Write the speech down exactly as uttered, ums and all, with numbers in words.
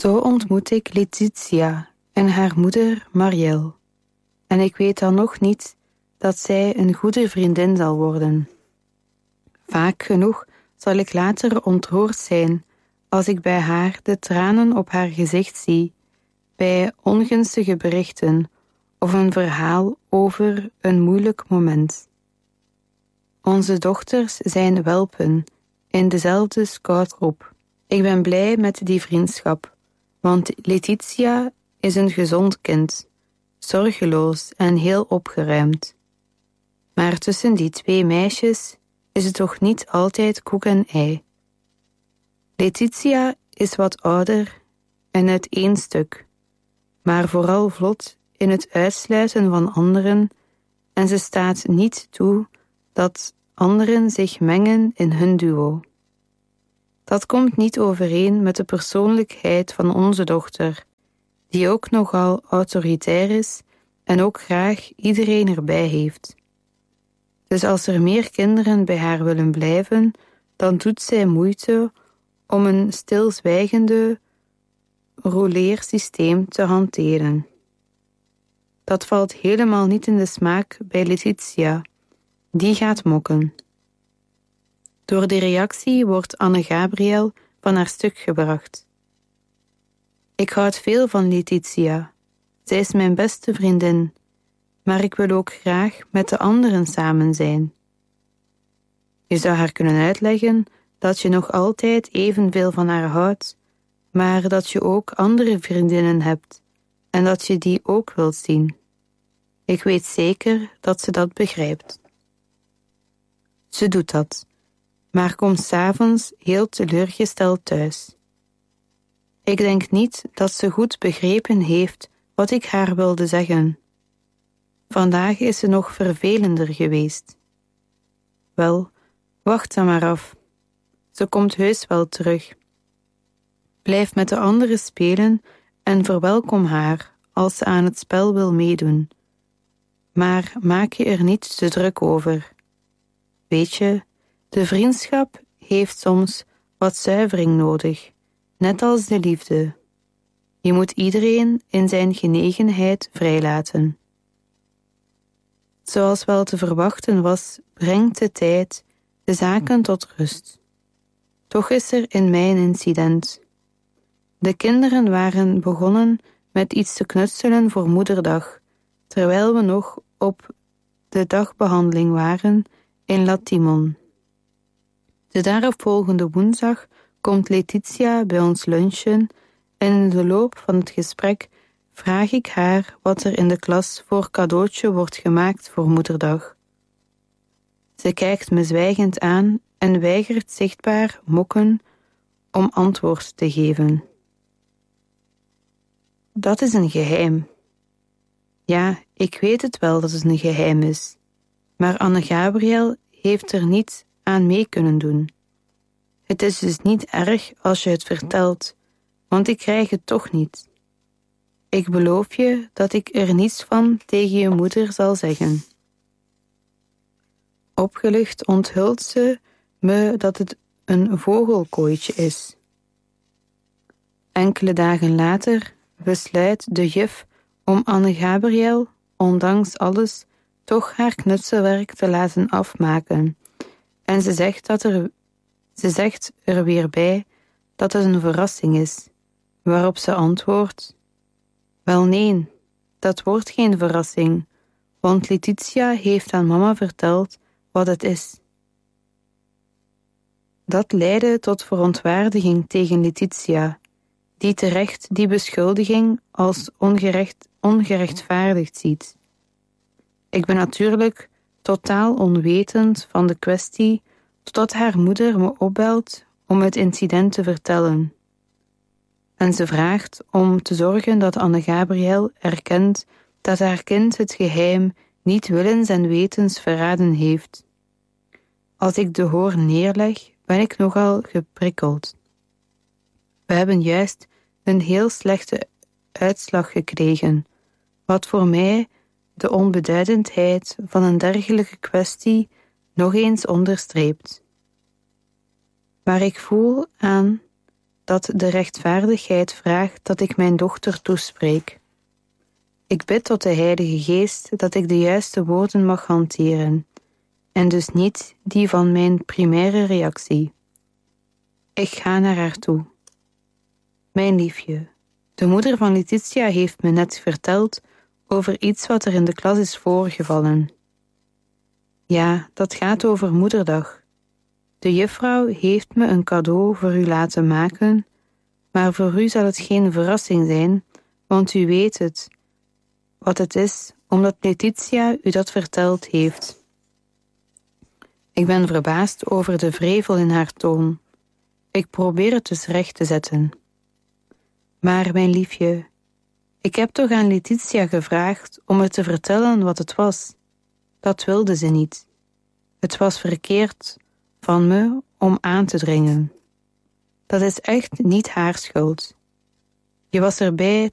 Zo ontmoet ik Letitia en haar moeder Marielle. En ik weet dan nog niet dat zij een goede vriendin zal worden. Vaak genoeg zal ik later ontroerd zijn als ik bij haar de tranen op haar gezicht zie, bij ongunstige berichten of een verhaal over een moeilijk moment. Onze dochters zijn welpen in dezelfde scoutgroep. Ik ben blij met die vriendschap, want Letitia is een gezond kind, zorgeloos en heel opgeruimd. Maar tussen die twee meisjes is het toch niet altijd koek en ei. Letitia is wat ouder en uit één stuk, maar vooral vlot in het uitsluiten van anderen en ze staat niet toe dat anderen zich mengen in hun duo. Dat komt niet overeen met de persoonlijkheid van onze dochter, die ook nogal autoritair is en ook graag iedereen erbij heeft. Dus als er meer kinderen bij haar willen blijven, dan doet zij moeite om een stilzwijgende rouleersysteem te hanteren. Dat valt helemaal niet in de smaak bij Letitia. Die gaat mokken. Door die reactie wordt Anne-Gabriel van haar stuk gebracht. Ik houd veel van Letitia. Zij is mijn beste vriendin, maar ik wil ook graag met de anderen samen zijn. Je zou haar kunnen uitleggen dat je nog altijd evenveel van haar houdt, maar dat je ook andere vriendinnen hebt en dat je die ook wilt zien. Ik weet zeker dat ze dat begrijpt. Ze doet dat, maar komt 's avonds heel teleurgesteld thuis. Ik denk niet dat ze goed begrepen heeft wat ik haar wilde zeggen. Vandaag is ze nog vervelender geweest. Wel, wacht dan maar af. Ze komt heus wel terug. Blijf met de anderen spelen en verwelkom haar als ze aan het spel wil meedoen. Maar maak je er niet te druk over. Weet je, de vriendschap heeft soms wat zuivering nodig, net als de liefde. Je moet iedereen in zijn genegenheid vrijlaten. Zoals wel te verwachten was, brengt de tijd de zaken tot rust. Toch is er in mij een incident. De kinderen waren begonnen met iets te knutselen voor Moederdag, terwijl we nog op de dagbehandeling waren in La Timon. De daaropvolgende woensdag komt Letitia bij ons lunchen en in de loop van het gesprek vraag ik haar wat er in de klas voor cadeautje wordt gemaakt voor Moederdag. Ze kijkt me zwijgend aan en weigert zichtbaar mokken om antwoord te geven. Dat is een geheim. Ja, ik weet het wel dat het een geheim is, maar Anne-Gabriel heeft er niet aan mee kunnen doen. Het is dus niet erg als je het vertelt, want ik krijg het toch niet. Ik beloof je dat ik er niets van tegen je moeder zal zeggen. Opgelucht onthult ze me dat het een vogelkooitje is. Enkele dagen later besluit de juf om Anne-Gabriel, ondanks alles, toch haar knutselwerk te laten afmaken. En ze zegt, dat er, ze zegt er weer bij dat het een verrassing is, waarop ze antwoordt: wel nee, dat wordt geen verrassing, want Letitia heeft aan mama verteld wat het is. Dat leidde tot verontwaardiging tegen Letitia, die terecht die beschuldiging als ongerecht, ongerechtvaardigd ziet. Ik ben natuurlijk totaal onwetend van de kwestie, totdat haar moeder me opbelt om het incident te vertellen. En ze vraagt om te zorgen dat Anne-Gabriel erkent dat haar kind het geheim niet willens en wetens verraden heeft. Als ik de hoorn neerleg, ben ik nogal geprikkeld. We hebben juist een heel slechte uitslag gekregen, wat voor mij de onbeduidendheid van een dergelijke kwestie nog eens onderstreept. Maar ik voel aan dat de rechtvaardigheid vraagt dat ik mijn dochter toespreek. Ik bid tot de Heilige Geest dat ik de juiste woorden mag hanteren, en dus niet die van mijn primaire reactie. Ik ga naar haar toe. Mijn liefje, de moeder van Letitia heeft me net verteld over iets wat er in de klas is voorgevallen. Ja, dat gaat over Moederdag. De juffrouw heeft me een cadeau voor u laten maken, maar voor u zal het geen verrassing zijn, want u weet het, wat het is, omdat Letitia u dat verteld heeft. Ik ben verbaasd over de wrevel in haar toon. Ik probeer het dus recht te zetten. Maar, mijn liefje, ik heb toch aan Letitia gevraagd om me te vertellen wat het was. Dat wilde ze niet. Het was verkeerd van me om aan te dringen. Dat is echt niet haar schuld. Je was erbij